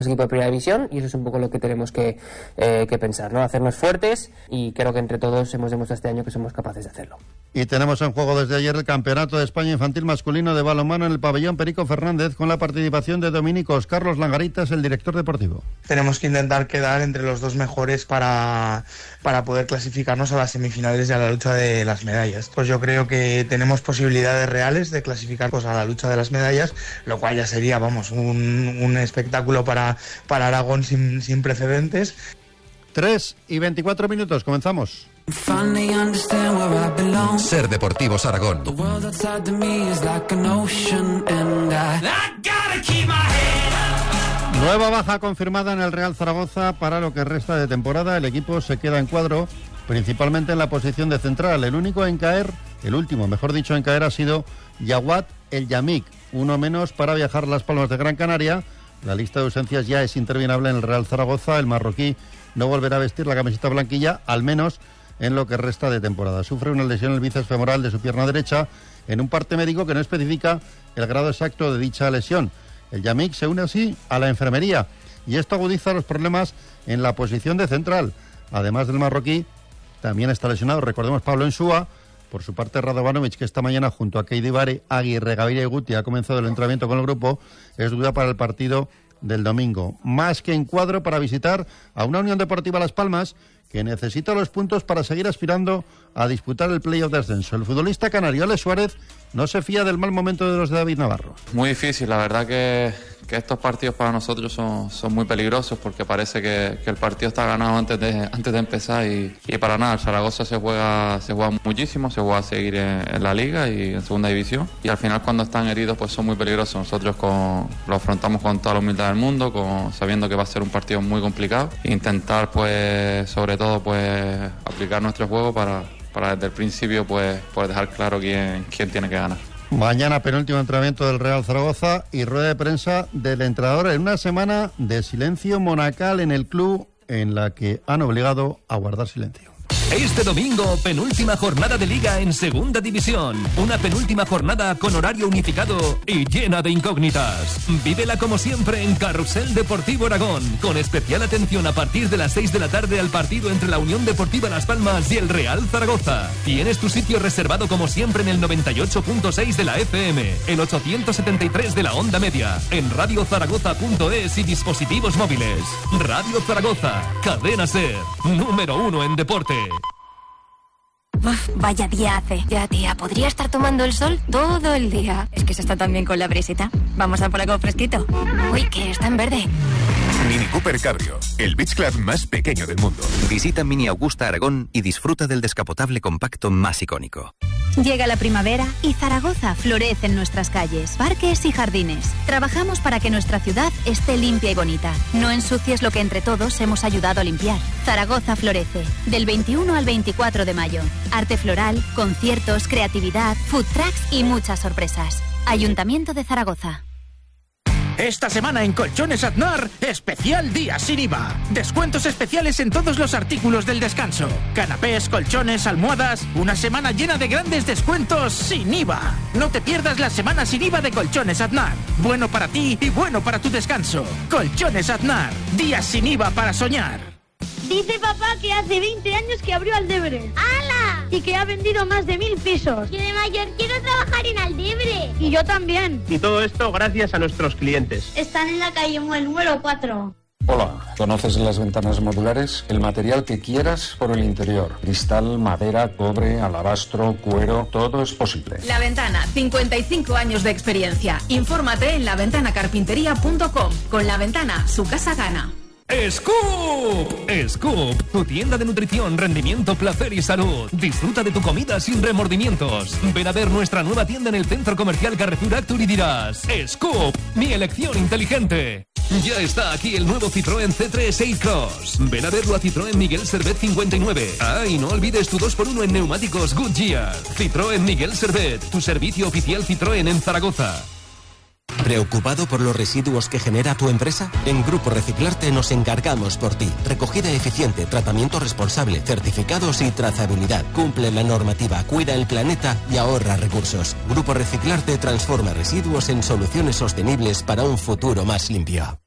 equipo de primera división, y eso es un poco lo que tenemos que pensar, ¿no? Hacernos fuertes, y creo que entre todos hemos demostrado este año que somos capaces de hacerlo. Y tenemos en juego desde ayer el Campeonato de España Infantil Masculino de Balonmano en el pabellón Perico Fernández, con la participación de Dominicos. Carlos Langaritas, el director deportivo. Tenemos que intentar quedar entre los dos mejores para poder clasificarnos a las semifinales y a la lucha de las medallas. Pues yo creo que tenemos posibilidades reales de clasificar a la lucha de las medallas, lo cual ya sería, un espectáculo para Aragón sin precedentes. 3:24, comenzamos. Ser Deportivos Aragón. Nueva baja confirmada en el Real Zaragoza para lo que resta de temporada. El equipo se queda en cuadro, principalmente en la posición de central. El último en caer ha sido Yawad El Yamik, uno menos para viajar a Las Palmas de Gran Canaria. La lista de ausencias ya es interminable en el Real Zaragoza. El marroquí no volverá a vestir la camiseta blanquilla, al menos en lo que resta de temporada. Sufre una lesión en el bíceps femoral de su pierna derecha en un parte médico que no especifica el grado exacto de dicha lesión. El Yamik se une así a la enfermería, y esto agudiza los problemas en la posición de central. Además del marroquí, también está lesionado, recordemos, Pablo Ensúa. Por su parte, Radovanovic, que esta mañana junto a Keidi Bari, Aguirre, Gaviria y Guti ha comenzado el entrenamiento con el grupo, es duda para el partido del domingo. Más que en cuadro para visitar a una Unión Deportiva Las Palmas que necesita los puntos para seguir aspirando a disputar el playoff de ascenso. El futbolista canario Alex Suárez no se fía del mal momento de los de David Navarro. Muy difícil, la verdad que estos partidos para nosotros son muy peligrosos, porque parece que el partido está ganado antes de empezar, y para nada. El Zaragoza se juega muchísimo, se juega a seguir en la Liga y en Segunda División, y al final cuando están heridos pues son muy peligrosos. Nosotros lo afrontamos con toda la humildad del mundo, sabiendo que va a ser un partido muy complicado, e intentar pues sobre todo pues aplicar nuestro juego para desde el principio pues dejar claro quién tiene que ganar. Mañana penúltimo entrenamiento del Real Zaragoza y rueda de prensa del entrenador en una semana de silencio monacal en el club, en la que han obligado a guardar silencio. Este domingo, penúltima jornada de Liga en Segunda División. Una penúltima jornada con horario unificado y llena de incógnitas. Vívela como siempre en Carrusel Deportivo Aragón, con especial atención a partir de las 6 de la tarde al partido entre la Unión Deportiva Las Palmas y el Real Zaragoza. Tienes tu sitio reservado como siempre en el 98.6 de la FM, el 873 de la onda media, en radiozaragoza.es y dispositivos móviles. Radio Zaragoza, cadena SER, número 1 en deporte. Uf, vaya día hace. Ya, tía, podría estar tomando el sol todo el día. Es que se está tan bien con la brisita. Vamos a por algo fresquito. Uy, que está en verde. Mini Cooper Cabrio, el beach club más pequeño del mundo. Visita Mini Augusta Aragón y disfruta del descapotable compacto más icónico. Llega la primavera y Zaragoza florece en nuestras calles, parques y jardines. Trabajamos para que nuestra ciudad esté limpia y bonita. No ensucies lo que entre todos hemos ayudado a limpiar. Zaragoza florece, del 21 al 24 de mayo. Arte floral, conciertos, creatividad, food trucks y muchas sorpresas. Ayuntamiento de Zaragoza. Esta semana en Colchones Aznar, especial día sin IVA. Descuentos especiales en todos los artículos del descanso. Canapés, colchones, almohadas. Una semana llena de grandes descuentos sin IVA. No te pierdas la semana sin IVA de Colchones Aznar. Bueno para ti y bueno para tu descanso. Colchones Aznar. Días sin IVA para soñar. Dice papá que hace 20 años que abrió Aldebre. ¡Hala! Y que ha vendido más de 1000 pisos. Yo de mayor quiero trabajar en Aldebre. Y yo también. Y todo esto gracias a nuestros clientes. Están en la calle Muel número 4. Hola, ¿conoces las ventanas modulares? El material que quieras por el interior. Cristal, madera, cobre, alabastro, cuero, todo es posible. La Ventana, 55 años de experiencia. Infórmate en laventanacarpintería.com. Con La Ventana, su casa gana. ¡Scoop! Scoop, tu tienda de nutrición, rendimiento, placer y salud. Disfruta de tu comida sin remordimientos. Ven a ver nuestra nueva tienda en el Centro Comercial Carrefour Actur y dirás: ¡Scoop! ¡Mi elección inteligente! Ya está aquí el nuevo Citroën C3 A-Cross. Ven a verlo a Citroën Miguel Servet 59. Ah, y no olvides tu 2x1 en neumáticos Goodyear. Citroën Miguel Servet, tu servicio oficial Citroën en Zaragoza. ¿Preocupado por los residuos que genera tu empresa? En Grupo Reciclarte nos encargamos por ti. Recogida eficiente, tratamiento responsable, certificados y trazabilidad. Cumple la normativa, cuida el planeta y ahorra recursos. Grupo Reciclarte transforma residuos en soluciones sostenibles para un futuro más limpio.